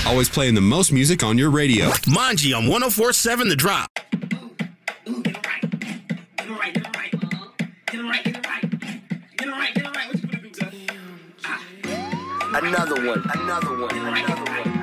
Always playing the most music on your radio. Manji on 104.7 The Drop. Another one.